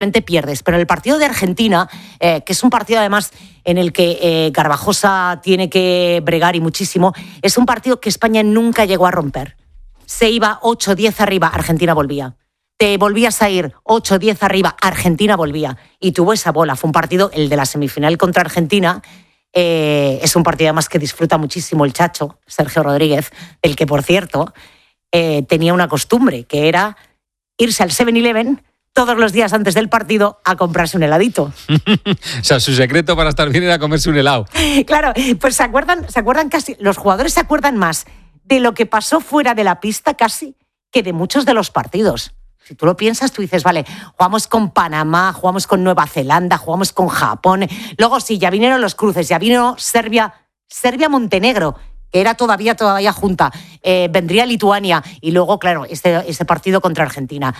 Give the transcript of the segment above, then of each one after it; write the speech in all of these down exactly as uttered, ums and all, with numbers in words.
pierdes, pero en el partido de Argentina, eh, que es un partido además en el que eh, Garbajosa tiene que bregar y muchísimo, es un partido que España nunca llegó a romper. Se iba ocho diez arriba, Argentina volvía. Te volvías a ir ocho diez arriba, Argentina volvía. Y tuvo esa bola. Fue un partido, el de la semifinal contra Argentina, eh, es un partido además que disfruta muchísimo el Chacho, Sergio Rodríguez, el que, por cierto, eh, tenía una costumbre, que era irse al seven eleven todos los días antes del partido a comprarse un heladito. O sea, su secreto para estar bien era comerse un helado. Claro, pues se acuerdan, se acuerdan casi, los jugadores se acuerdan más de lo que pasó fuera de la pista casi que de muchos de los partidos. Si tú lo piensas, tú dices, vale, jugamos con Panamá, jugamos con Nueva Zelanda, jugamos con Japón. Luego sí, ya vinieron los cruces, ya vino Serbia, Serbia-Montenegro, que era todavía, todavía junta. Eh, vendría Lituania y luego, claro, este, este partido contra Argentina.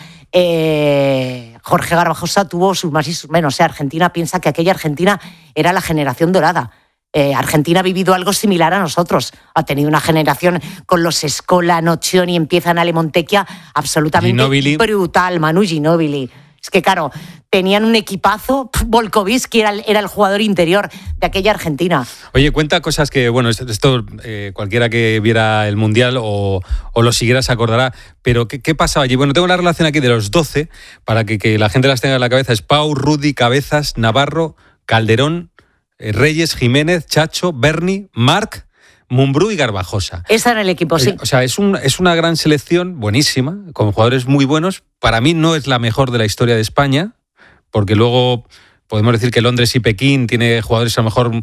Eh, Jorge Garbajosa tuvo sus más y sus menos. O sea, Argentina piensa que aquella Argentina era la generación dorada. Eh, Argentina ha vivido algo similar a nosotros. Ha tenido una generación con los Scola, Nocioni, empiezan Ale Montecchia, absolutamente Ginóbili. Brutal, Manu Ginóbili. Es que, claro, tenían un equipazo. Volkovitsky era el, era el jugador interior de aquella Argentina. Oye, cuenta cosas que, bueno, esto, esto eh, cualquiera que viera el Mundial o, o lo siguiera se acordará, pero ¿qué, qué pasaba allí? Bueno, tengo la relación aquí de los doce, para que, que la gente las tenga en la cabeza. Es Pau, Rudy, Cabezas, Navarro, Calderón, eh, Reyes, Jiménez, Chacho, Berni, Marc, Mumbrú y Garbajosa. Ese era el equipo, sí. O sea, es, un, es una gran selección, buenísima, con jugadores muy buenos. Para mí no es la mejor de la historia de España, porque luego podemos decir que Londres y Pekín tiene jugadores a lo mejor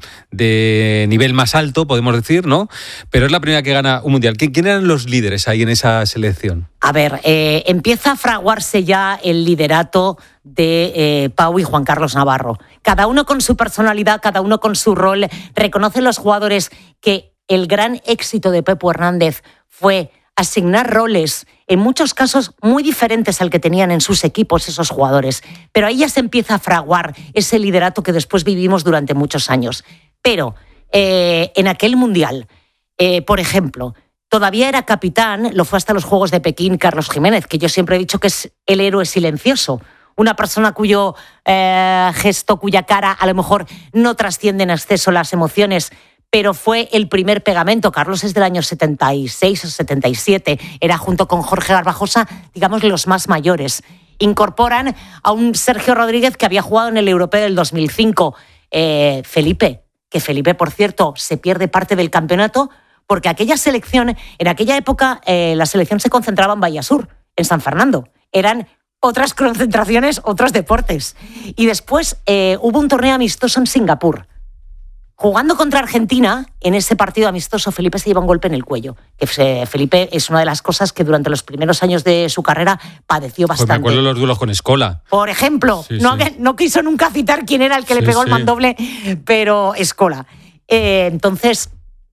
de nivel más alto, podemos decir, ¿no? Pero es la primera que gana un Mundial. ¿Quién eran los líderes ahí en esa selección? A ver, eh, empieza a fraguarse ya el liderato de eh, Pau y Juan Carlos Navarro. Cada uno con su personalidad, cada uno con su rol. Reconocen los jugadores que el gran éxito de Pepu Hernández fue asignar roles, en muchos casos muy diferentes al que tenían en sus equipos esos jugadores. Pero ahí ya se empieza a fraguar ese liderato que después vivimos durante muchos años. Pero eh, en aquel Mundial, eh, por ejemplo, todavía era capitán, lo fue hasta los Juegos de Pekín, Carlos Jiménez, que yo siempre he dicho que es el héroe silencioso. Una persona cuyo eh, gesto, cuya cara a lo mejor no trasciende en exceso las emociones, pero fue el primer pegamento. Carlos es del año setenta y seis o setenta y siete, era junto con Jorge Garbajosa, digamos, los más mayores. Incorporan a un Sergio Rodríguez que había jugado en el Europeo del dos mil cinco, eh, Felipe, que Felipe, por cierto, se pierde parte del campeonato porque aquella selección, en aquella época, eh, la selección se concentraba en Vallasur, en San Fernando. Eran otras concentraciones, otros deportes. Y después eh, hubo un torneo amistoso en Singapur. Jugando contra Argentina, en ese partido amistoso, Felipe se lleva un golpe en el cuello. Que Felipe es una de las cosas que durante los primeros años de su carrera padeció bastante. Pues me acuerdo de los duelos con Scola. Por ejemplo, sí, no, sí. no quiso nunca citar quién era el que sí, le pegó sí. el mandoble, pero Scola. Eh, entonces,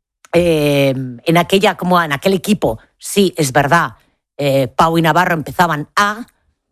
eh, en, aquella, como en aquel equipo, sí, es verdad, eh, Pau y Navarro empezaban a,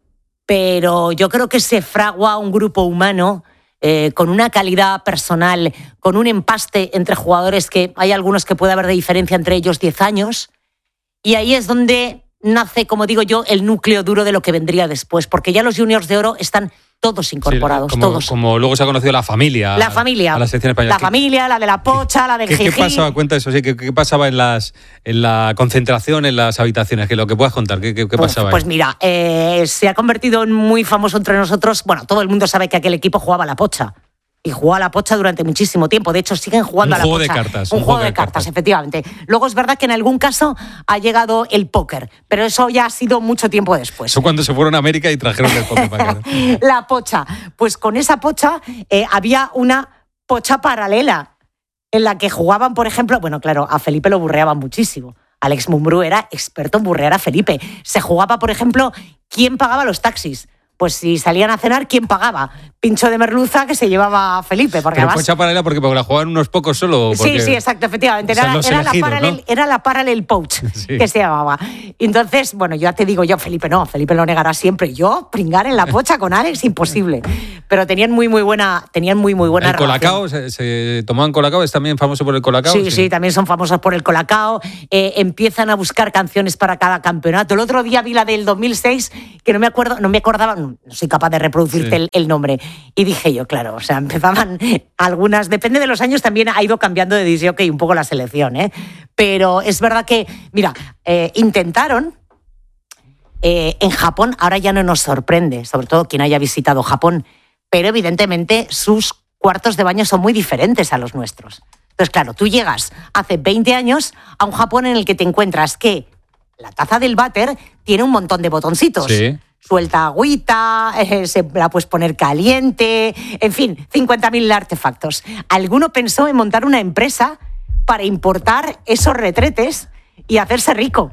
pero yo creo que se fragua un grupo humano Eh, con una calidad personal, con un empaste entre jugadores que hay algunos que puede haber de diferencia entre ellos diez años, y ahí es donde nace, como digo yo, el núcleo duro de lo que vendría después, porque ya los juniors de oro están todos incorporados, sí, como, todos. Como luego se ha conocido la familia. La familia. A la selección española. La familia, la de la Pocha, la del ¿Qué, Jijí. ¿Qué pasaba? Cuenta eso, sí. ¿Qué, qué pasaba en, las, en la concentración, en las habitaciones? Que lo que puedas contar, ¿qué, qué, qué pasaba Pues, pues ahí? mira, eh, se ha convertido en muy famoso entre nosotros. Bueno, todo el mundo sabe que aquel equipo jugaba a la Pocha. Y jugó a la Pocha durante muchísimo tiempo. De hecho, siguen jugando un a la Pocha. Un juego de cartas. Un, un juego de cartas, cartas, efectivamente. Luego es verdad que en algún caso ha llegado el póker, pero eso ya ha sido mucho tiempo después. Eso cuando se fueron a América y trajeron el póker para acá. La Pocha. Pues con esa Pocha eh, había una Pocha paralela en la que jugaban, por ejemplo, bueno, claro, a Felipe lo burreaban muchísimo. Alex Mumbrú era experto en burrear a Felipe. Se jugaba, por ejemplo, quién pagaba los taxis. Pues si salían a cenar, ¿quién pagaba? Pincho de merluza que se llevaba a Felipe. Porque Pero además... Pocha paralela porque, porque la jugaban unos pocos solo. Porque... Sí, sí, exacto, efectivamente. Era, Era, elegidos, la, paralel, ¿no? era la parallel pouch, sí. que se llamaba. Entonces, bueno, ya te digo yo, Felipe no, Felipe lo negará siempre. Yo, pringar en la Pocha con Alex, imposible. Pero tenían muy, muy buena, tenían muy, muy buena ¿El relación. Colacao? ¿Se, se tomaban Colacao? ¿Es también famoso por el Colacao? Sí, sí, sí, también son famosos por el Colacao. Eh, empiezan a buscar canciones para cada campeonato. El otro día vi la del dos mil seis, que no me acuerdo, no me acordaba, no soy capaz de reproducirte sí. el, el nombre. Y dije yo, claro, o sea, empezaban algunas, depende de los años, también ha ido cambiando de disc jockey un poco la selección, ¿eh? Pero es verdad que, mira, eh, intentaron, eh, en Japón, ahora ya no nos sorprende, sobre todo quien haya visitado Japón, pero evidentemente sus cuartos de baño son muy diferentes a los nuestros. Entonces, claro, tú llegas hace veinte años a un Japón en el que te encuentras que la taza del váter tiene un montón de botoncitos. Sí. Suelta agüita, eh, se la puedes poner caliente, en fin, cincuenta mil artefactos. Alguno pensó en montar una empresa para importar esos retretes y hacerse rico.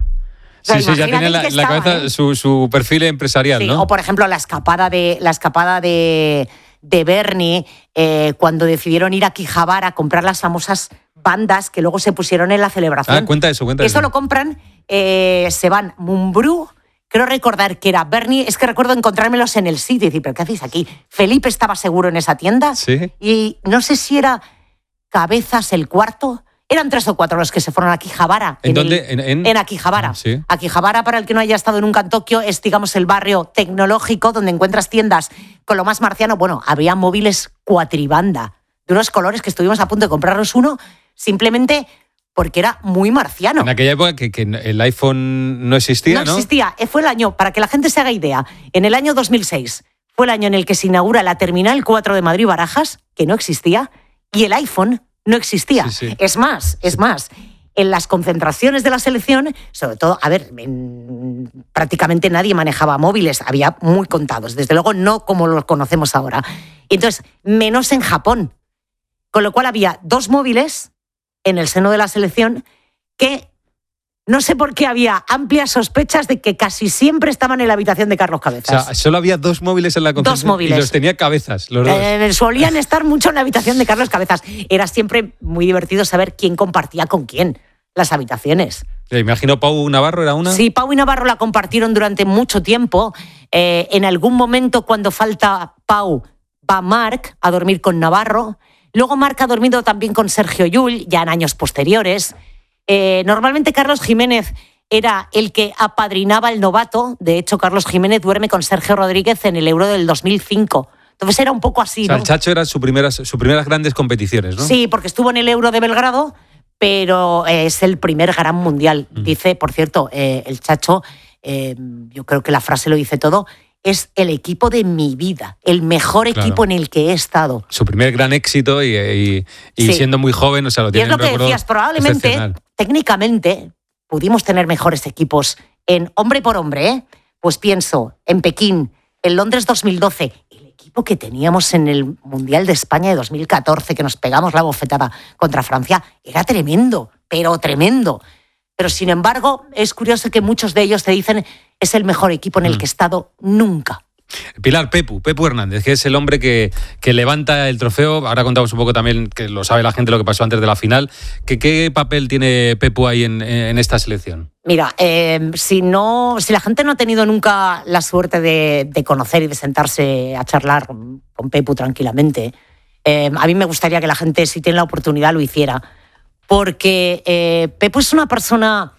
O sea, sí, sí, ya tiene la, la cabeza ¿eh? su, su perfil empresarial, sí, ¿no? O, por ejemplo, la escapada de... La escapada de de Bernie, eh, cuando decidieron ir a Akihabara a comprar las famosas bandas que luego se pusieron en la celebración. Ah, cuenta eso, cuenta eso. Eso lo compran, eh, se van Mumbrú, creo recordar que era Bernie, es que recuerdo encontrármelos en el sitio y decir, ¿pero qué hacéis aquí? Felipe estaba seguro en esa tienda. Sí. Y no sé si era Cabezas el cuarto. Eran tres o cuatro los que se fueron a Akihabara. ¿En, en dónde? El, en, en... en Akihabara. Sí. Akihabara, para el que no haya estado nunca en Tokio, es, digamos, el barrio tecnológico donde encuentras tiendas con lo más marciano. Bueno, había móviles cuatribanda, de unos colores que estuvimos a punto de comprarnos uno, simplemente porque era muy marciano. En aquella época que, que el iPhone no existía, ¿no? No existía. Fue el año, para que la gente se haga idea, en el año dos mil seis, fue el año en el que se inaugura la Terminal cuatro de Madrid-Barajas, que no existía, y el iPhone no existía. Sí, sí. Es más, es sí. más. En las concentraciones de la selección, sobre todo, a ver, en, prácticamente nadie manejaba móviles, había muy contados, desde luego no como los conocemos ahora. Entonces, menos en Japón. Con lo cual había dos móviles en el seno de la selección que no sé por qué había amplias sospechas de que casi siempre estaban en la habitación de Carlos Cabezas. O sea, solo había dos móviles en la concentración. Dos móviles. Y los tenía Cabezas, los dos. Eh, solían estar mucho en la habitación de Carlos Cabezas. Era siempre muy divertido saber quién compartía con quién las habitaciones. Me imagino Pau Navarro era una. Sí, Pau y Navarro la compartieron durante mucho tiempo. Eh, en algún momento, cuando falta Pau, va Marc a dormir con Navarro. Luego Marc ha dormido también con Sergio Llull, ya en años posteriores. Eh, normalmente Carlos Jiménez era el que apadrinaba al novato. De hecho, Carlos Jiménez duerme con Sergio Rodríguez en el Euro del dos mil cinco. Entonces era un poco así, o sea, ¿no? El Chacho eran sus primeras, sus primeras grandes competiciones, ¿no? Sí, porque estuvo en el Euro de Belgrado, pero es el primer gran mundial. Mm. Dice, por cierto, eh, el Chacho, eh, yo creo que la frase lo dice todo, es el equipo de mi vida, el mejor claro. equipo en el que he estado. Su primer gran éxito y, y, y sí. siendo muy joven, o sea, lo tiene. Y es lo que decías, probablemente, técnicamente, pudimos tener mejores equipos en hombre por hombre, ¿eh? Pues pienso, en Pekín, en Londres dos mil doce, el equipo que teníamos en el Mundial de España de dos mil catorce, que nos pegamos la bofetada contra Francia, era tremendo, pero tremendo. Pero, sin embargo, es curioso que muchos de ellos te dicen es el mejor equipo en el que he estado nunca. Pilar, Pepu, Pepu Hernández, que es el hombre que, que levanta el trofeo. Ahora contamos un poco también, que lo sabe la gente, lo que pasó antes de la final. ¿Qué, qué papel tiene Pepu ahí en, en esta selección? Mira, eh, si, no, si la gente no ha tenido nunca la suerte de, de conocer y de sentarse a charlar con Pepu tranquilamente, eh, a mí me gustaría que la gente, si tiene la oportunidad, lo hiciera. Porque eh, Pepu es una persona,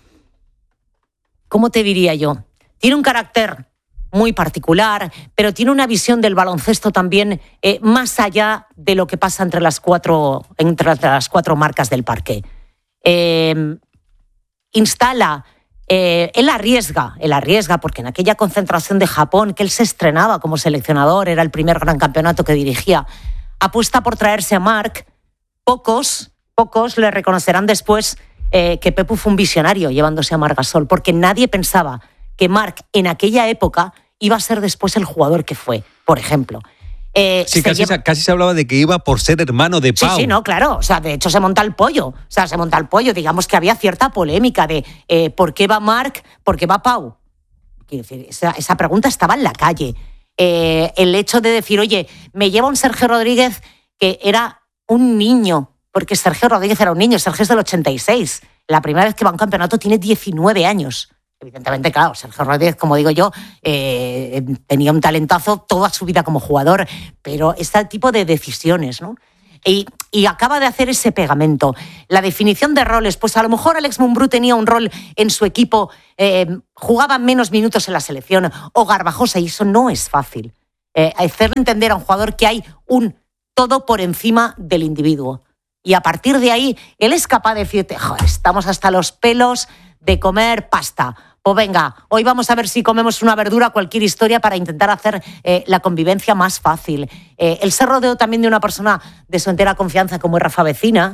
¿cómo te diría yo? Tiene un carácter muy particular, pero tiene una visión del baloncesto también eh, más allá de lo que pasa entre las cuatro, entre las cuatro marcas del parque. Eh, instala, eh, él arriesga, él arriesga, porque en aquella concentración de Japón, que él se estrenaba como seleccionador, era el primer gran campeonato que dirigía, apuesta por traerse a Marc. Pocos... Pocos le reconocerán después eh, que Pepu fue un visionario llevándose a Marc Gasol, porque nadie pensaba que Marc en aquella época iba a ser después el jugador que fue, por ejemplo. Eh, sí, se casi, lleva... casi se hablaba de que iba por ser hermano de Pau. Sí, sí, no, claro. O sea, de hecho se monta el pollo. O sea, se monta el pollo. Digamos que había cierta polémica de eh, ¿por qué va Marc? ¿Por qué va Pau? Quiero decir, esa, esa pregunta estaba en la calle. Eh, el hecho de decir, oye, me lleva un Sergio Rodríguez que era un niño, porque Sergio Rodríguez era un niño, Sergio es del ochenta y seis. La primera vez que va a un campeonato tiene diecinueve años. Evidentemente, claro, Sergio Rodríguez, como digo yo, eh, tenía un talentazo toda su vida como jugador, pero este tipo de decisiones, ¿no? Y, y acaba de hacer ese pegamento. La definición de roles, pues a lo mejor Alex Mumbrú tenía un rol en su equipo, eh, jugaba menos minutos en la selección, o Garbajosa, y eso no es fácil. Eh, hacerle entender a un jugador que hay un todo por encima del individuo. Y a partir de ahí, él es capaz de decirte, joder, estamos hasta los pelos de comer pasta. Pues venga, hoy vamos a ver si comemos una verdura, cualquier historia, para intentar hacer eh, la convivencia más fácil. Eh, él se rodeó también de una persona de su entera confianza como es Rafa Vecina.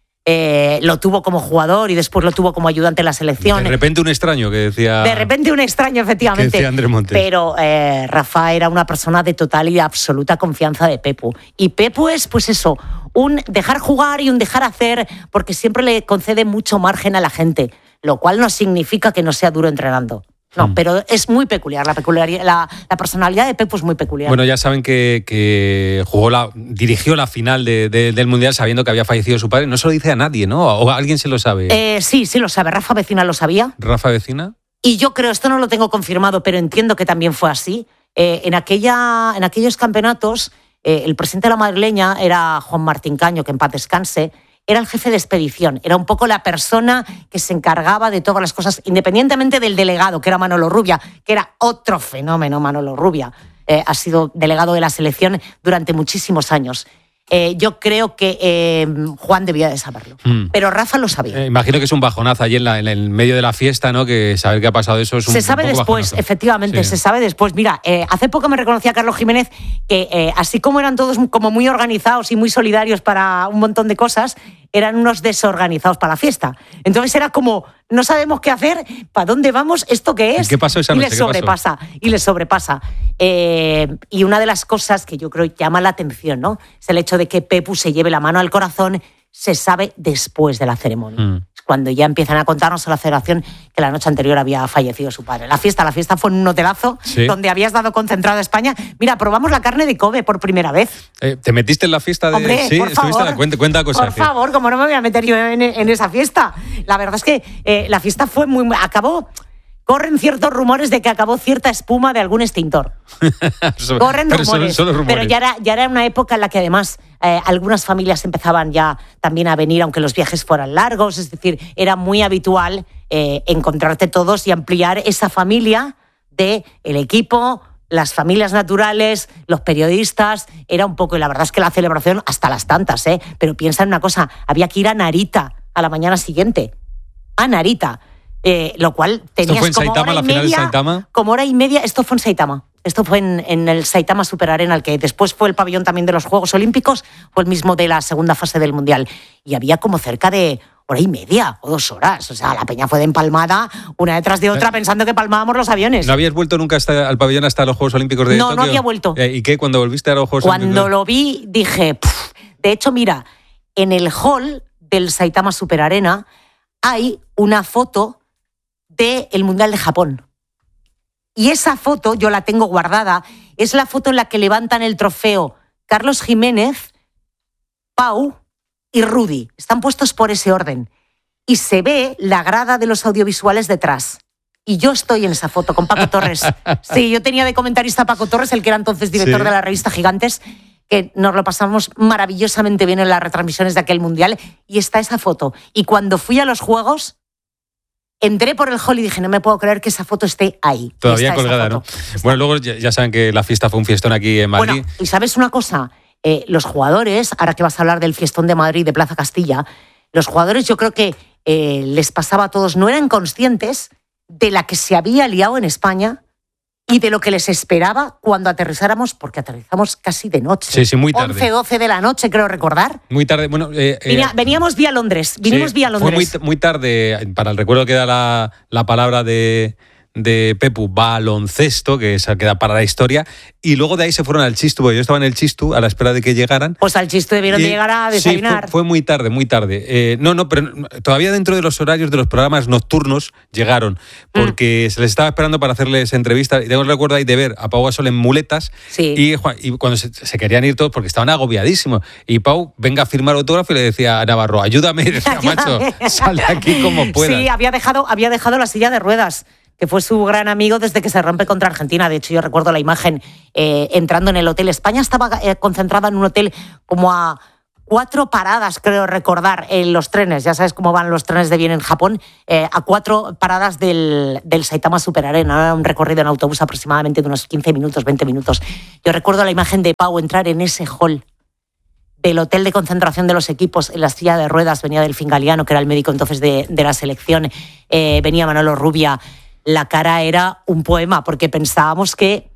Eh, lo tuvo como jugador y después lo tuvo como ayudante en la selección. De repente un extraño que decía... De repente un extraño, efectivamente. Que decía Andrés Montes. Pero eh, Rafa era una persona de total y absoluta confianza de Pepu. Y Pepu es, pues eso, un dejar jugar y un dejar hacer, porque siempre le concede mucho margen a la gente, lo cual no significa que no sea duro entrenando. No, mm. pero es muy peculiar, la, peculiaridad, la, la personalidad de Pepu es muy peculiar. Bueno, ya saben que, que jugó la, dirigió la final de, de, del Mundial sabiendo que había fallecido su padre. No se lo dice a nadie, ¿no? ¿O alguien se lo sabe? Eh, sí, sí lo sabe. Rafa Vecina lo sabía. ¿Rafa Vecina? Y yo creo, esto no lo tengo confirmado, pero entiendo que también fue así. Eh, en, aquella, en aquellos campeonatos, eh, el presidente de la madrileña era Juan Martín Caño, que en paz descanse. Era el jefe de expedición, era un poco la persona que se encargaba de todas las cosas, independientemente del delegado, que era Manolo Rubia, que era otro fenómeno, Manolo Rubia. Eh, ha sido delegado de la selección durante muchísimos años. Eh, yo creo que eh, Juan debía de saberlo, mm. pero Rafa lo sabía. Eh, imagino que es un bajonazo allí en, la, en el medio de la fiesta, ¿no? Que saber qué ha pasado eso es un Se sabe un poco después, bajonazo. Efectivamente, sí. se sabe después. Mira, eh, hace poco me reconocía Carlos Jiménez que eh, así como eran todos como muy organizados y muy solidarios para un montón de cosas, eran unos desorganizados para la fiesta. Entonces era como, no sabemos qué hacer, ¿para dónde vamos? ¿Esto qué es? ¿Qué pasó esa noche? Y les sobrepasa, y les sobrepasa. Eh, y una de las cosas que yo creo llama la atención, ¿no? Es el hecho de que Pepu se lleve la mano al corazón, se sabe después de la ceremonia. Mm. Cuando ya empiezan a contarnos a la federación que la noche anterior había fallecido su padre. La fiesta, la fiesta fue en un hotelazo, ¿sí?, donde habías dado concentrado a España. Mira, probamos la carne de Kobe por primera vez. Eh, ¿Te metiste en la fiesta de...? Hombre, sí, por favor, la cuenta, cuenta cosas. Por favor, como no me voy a meter yo en, en esa fiesta. La verdad es que eh, la fiesta fue muy... Acabó... Corren ciertos rumores de que acabó cierta espuma de algún extintor. Corren pero rumores, solo, solo rumores. Pero ya era, ya era una época en la que además eh, algunas familias empezaban ya también a venir, aunque los viajes fueran largos. Es decir, era muy habitual eh, encontrarte todos y ampliar esa familia del equipo, las familias naturales, los periodistas. Era un poco, y la verdad es que la celebración hasta las tantas, ¿eh? Pero piensa en una cosa, había que ir a Narita a la mañana siguiente. A Narita. Eh, lo cual tenías ¿Esto fue en como Saitama, hora y la final media, de Saitama? Como hora y media, esto fue en Saitama. Esto fue en, en el Saitama Super Arena, el que después fue el pabellón también de los Juegos Olímpicos, fue el mismo de la segunda fase del Mundial. Y había como cerca de hora y media o dos horas. O sea, la peña fue de empalmada, una detrás de otra, pensando que palmábamos los aviones. ¿No habías vuelto nunca hasta, al pabellón hasta los Juegos Olímpicos de No, Tokio? No, no había vuelto. Eh, ¿Y qué? ¿Cuando volviste a los Juegos Cuando Olímpicos? Cuando lo vi, dije... Pff. De hecho, mira, en el hall del Saitama Super Arena hay una foto del Mundial de Japón. Y esa foto, yo la tengo guardada, es la foto en la que levantan el trofeo Carlos Jiménez, Pau y Rudy. Están puestos por ese orden. Y se ve la grada de los audiovisuales detrás. Y yo estoy en esa foto con Paco Torres. Sí, yo tenía de comentarista a Paco Torres, el que era entonces director sí. de la revista Gigantes, que nos lo pasamos maravillosamente bien en las retransmisiones de aquel Mundial. Y está esa foto. Y cuando fui a los Juegos... Entré por el hall y dije, no me puedo creer que esa foto esté ahí. Todavía colgada, ¿no? Está. Bueno, luego ya, ya saben que la fiesta fue un fiestón aquí en Madrid. Bueno, y ¿sabes una cosa? Eh, los jugadores, ahora que vas a hablar del fiestón de Madrid, de Plaza Castilla, los jugadores yo creo que eh, les pasaba a todos, no eran conscientes de la que se había liado en España y de lo que les esperaba cuando aterrizáramos, porque aterrizamos casi de noche. Sí, sí, muy tarde. once, doce de la noche, creo recordar. Muy tarde, bueno... Eh, Venía, eh, veníamos vía Londres, vinimos sí, vía Londres. Fue muy, muy tarde, para el recuerdo queda la, la palabra de, de Pepu, baloncesto, que esa queda para la historia, y luego de ahí se fueron al Chistu, porque yo estaba en el Chistu a la espera de que llegaran. Pues al Chistu debieron y, de llegar a desayunar. Sí, fue, fue muy tarde, muy tarde. Eh, no, no, pero todavía dentro de los horarios de los programas nocturnos llegaron, porque mm. se les estaba esperando para hacerles entrevistas, y tengo el recuerdo ahí de ver a Pau Gasol en muletas, sí. y, y cuando se, se querían ir todos, porque estaban agobiadísimos, y Pau, venga a firmar autógrafo, y le decía a Navarro, ayúdame, y decía, macho, sal de aquí como puedas. Sí, había dejado, había dejado la silla de ruedas, que fue su gran amigo desde que se rompe contra Argentina. De hecho, yo recuerdo la imagen eh, entrando en el hotel. España estaba eh, concentrada en un hotel como a cuatro paradas, creo recordar, en los trenes. Ya sabes cómo van los trenes de bien en Japón, eh, a cuatro paradas del, del Saitama Super Arena. Un recorrido en autobús aproximadamente de unos quince minutos, veinte minutos. Yo recuerdo la imagen de Pau entrar en ese hall del hotel de concentración de los equipos. En la silla de ruedas venía Delfín Galiano, que era el médico entonces de, de la selección. Eh, venía Manolo Rubia. La cara era un poema, porque pensábamos que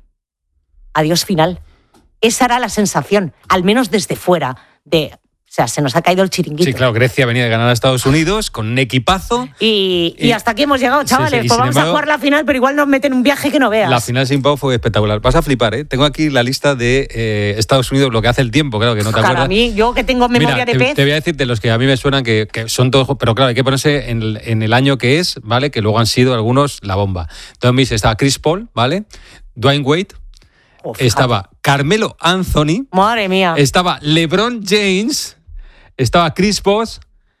adiós final. Esa era la sensación, al menos desde fuera, de... O sea, se nos ha caído el chiringuito. Sí, claro, Grecia venía de ganar a Estados Unidos con un equipazo. Y, y, y hasta aquí hemos llegado, chavales. Sí, sí, pues vamos embargo, a jugar la final, pero igual nos meten un viaje que no veas. La final sin Pau fue espectacular. Vas a flipar, ¿eh? Tengo aquí la lista de eh, Estados Unidos, lo que hace el tiempo, claro, que no te claro, acuerdas. A mí, yo que tengo memoria Mira, de te, pez. Te voy a decir de los que a mí me suenan que, que son todos... Pero claro, hay que ponerse en el, en el año que es, ¿vale? Que luego han sido algunos la bomba. Entonces, estaba Chris Paul, ¿vale? Dwayne Wade. Oh, estaba Carmelo Anthony. Madre mía. Estaba LeBron James. Estaba Chris Bosh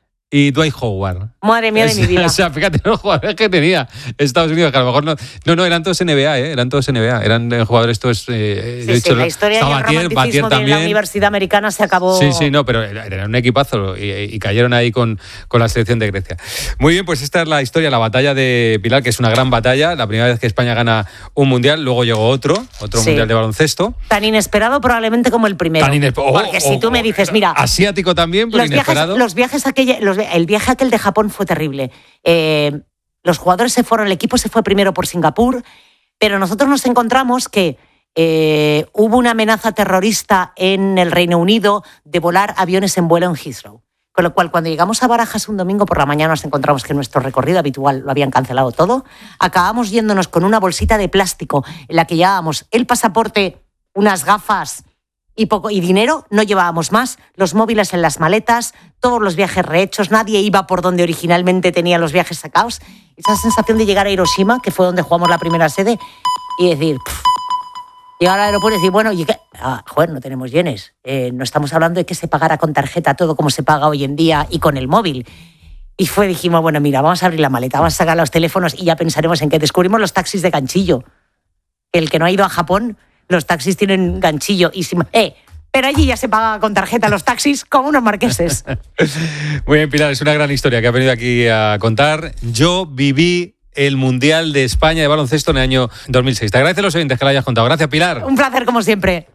y Dwight Howard. Madre mía de mi vida. O sea, fíjate los jugadores que tenía Estados Unidos, que a lo mejor no... No, no, eran todos N B A, ¿eh? Eran todos N B A. Eran jugadores todos... Eh, sí, sí, la historia del romanticismo de la Universidad Americana se acabó... Sí, sí, no, pero era, era un equipazo y, y cayeron ahí con, con la selección de Grecia. Muy bien, pues esta es la historia, la batalla de Pilar, que es una gran batalla. La primera vez que España gana un mundial, luego llegó otro, otro sí. mundial de baloncesto. Tan inesperado probablemente como el primero. Tan inesperado. Porque oh, si tú oh, me dices, mira... Asiático también, pero los inesperado. Viajes, los viajes aquella, los, el viaje aquel de Japón fue terrible. Eh, los jugadores se fueron, el equipo se fue primero por Singapur, pero nosotros nos encontramos que eh, hubo una amenaza terrorista en el Reino Unido de volar aviones en vuelo en Heathrow. Con lo cual, cuando llegamos a Barajas un domingo por la mañana, nos encontramos que nuestro recorrido habitual lo habían cancelado todo. Acabamos yéndonos con una bolsita de plástico en la que llevábamos el pasaporte, unas gafas y poco y dinero, no llevábamos más, los móviles en las maletas, todos los viajes rehechos, nadie iba por donde originalmente tenía los viajes sacados. Esa sensación de llegar a Hiroshima, que fue donde jugamos la primera sede, y decir, pff, llegar al aeropuerto y decir, bueno, ¿y qué? Ah, joder, no tenemos yenes, eh, no estamos hablando de que se pagara con tarjeta todo como se paga hoy en día y con el móvil. Y fue, dijimos, bueno, mira, vamos a abrir la maleta, vamos a sacar los teléfonos y ya pensaremos en que descubrimos los taxis de ganchillo. El que no ha ido a Japón, los taxis tienen ganchillo y si, eh, pero allí ya se paga con tarjeta los taxis como unos marqueses. Muy bien, Pilar, es una gran historia que ha venido aquí a contar. Yo viví el Mundial de España de baloncesto en el año dos mil seis. Te agradezco a los oyentes que lo hayas contado. Gracias, Pilar. Un placer, como siempre.